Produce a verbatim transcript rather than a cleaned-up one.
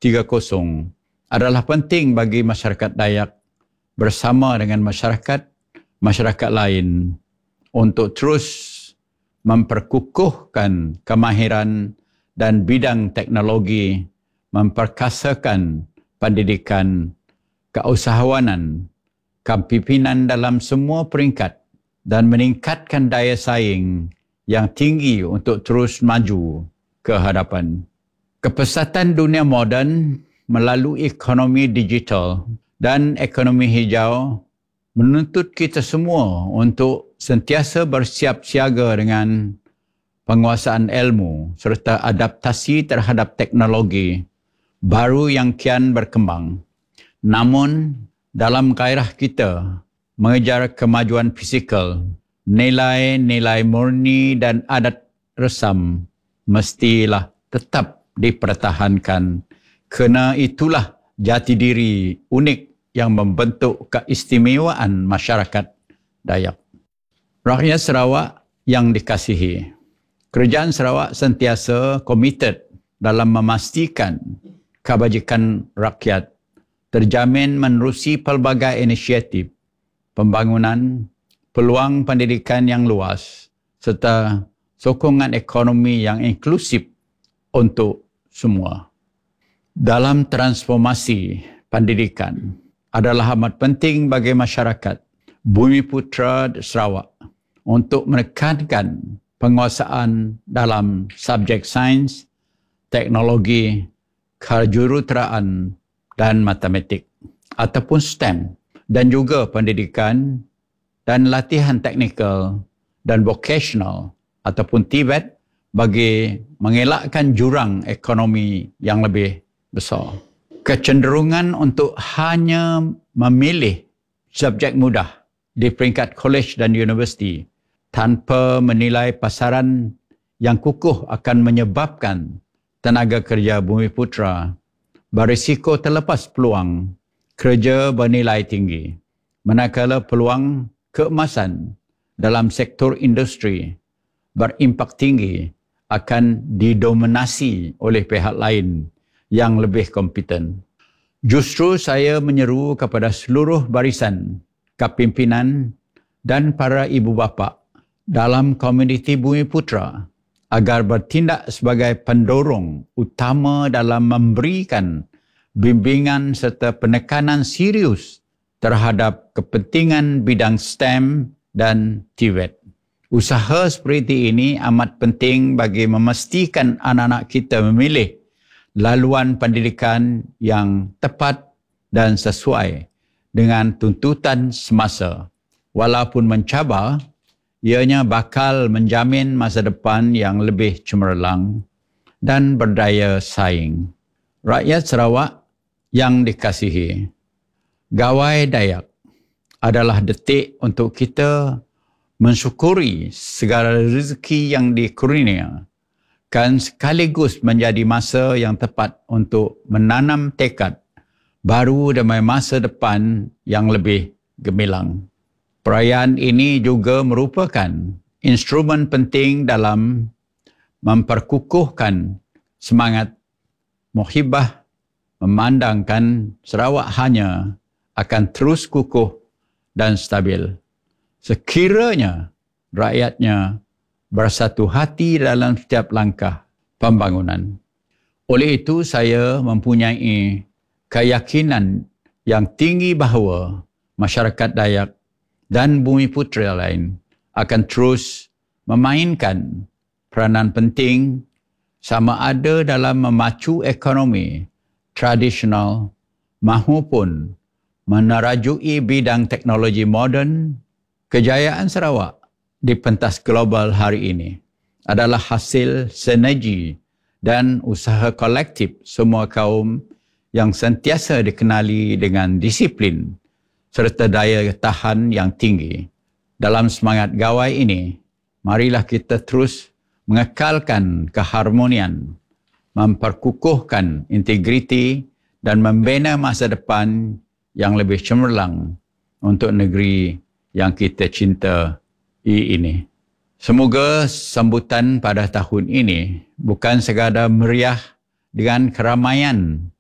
tiga kosong adalah penting bagi masyarakat Dayak bersama dengan masyarakat masyarakat lain untuk terus memperkukuhkan kemahiran dan bidang teknologi, memperkasakan pendidikan, keusahawanan, kepimpinan dalam semua peringkat dan meningkatkan daya saing yang tinggi untuk terus maju ke hadapan. Kepesatan dunia moden melalui ekonomi digital dan ekonomi hijau menuntut kita semua untuk sentiasa bersiap siaga dengan penguasaan ilmu serta adaptasi terhadap teknologi baru yang kian berkembang. Namun, dalam gairah kita mengejar kemajuan fizikal, nilai-nilai murni dan adat resam mestilah tetap dipertahankan, kerana itulah jati diri unik yang membentuk keistimewaan masyarakat Dayak. Rakyat Sarawak yang dikasihi, Kerajaan Sarawak sentiasa komited dalam memastikan kebajikan rakyat terjamin menerusi pelbagai inisiatif pembangunan, peluang pendidikan yang luas serta sokongan ekonomi yang inklusif untuk semua. Dalam transformasi pendidikan adalah amat penting bagi masyarakat Bumiputera Sarawak untuk menekankan penguasaan dalam subjek sains, teknologi, kejuruteraan dan matematik ataupun STEM dan juga pendidikan dan latihan teknikal dan vocational ataupun T V E T bagi mengelakkan jurang ekonomi yang lebih besar. Kecenderungan untuk hanya memilih subjek mudah di peringkat kolej dan universiti tanpa menilai pasaran yang kukuh akan menyebabkan tenaga kerja Bumiputera berisiko terlepas peluang kerja bernilai tinggi, manakala peluang keemasan dalam sektor industri berimpak tinggi akan didominasi oleh pihak lain yang lebih kompeten. Justru saya menyeru kepada seluruh barisan kepimpinan dan para ibu bapa dalam komuniti Bumiputera agar bertindak sebagai pendorong utama dalam memberikan bimbingan serta penekanan serius terhadap kepentingan bidang STEM dan T V E T. Usaha seperti ini amat penting bagi memastikan anak-anak kita memilih laluan pendidikan yang tepat dan sesuai dengan tuntutan semasa. Walaupun mencabar, ianya bakal menjamin masa depan yang lebih cemerlang dan berdaya saing. Rakyat Sarawak yang dikasihi, Gawai Dayak adalah detik untuk kita mensyukuri segala rezeki yang dikurnia kan sekaligus menjadi masa yang tepat untuk menanam tekad baru demi masa depan yang lebih gemilang. Perayaan ini juga merupakan instrumen penting dalam memperkukuhkan semangat muhibah memandangkan Sarawak hanya akan terus kukuh dan stabil sekiranya rakyatnya bersatu hati dalam setiap langkah pembangunan. Oleh itu, saya mempunyai keyakinan yang tinggi bahawa masyarakat Dayak dan Bumiputera lain akan terus memainkan peranan penting sama ada dalam memacu ekonomi tradisional maupun menerajui bidang teknologi moden. Kejayaan Sarawak di pentas global hari ini adalah hasil sinergi dan usaha kolektif semua kaum yang sentiasa dikenali dengan disiplin serta daya tahan yang tinggi. Dalam semangat gawai ini, marilah kita terus mengekalkan keharmonian, memperkukuhkan integriti dan membina masa depan yang lebih cemerlang untuk negeri yang kita cinta ini. Semoga sambutan pada tahun ini bukan sekadar meriah dengan keramaian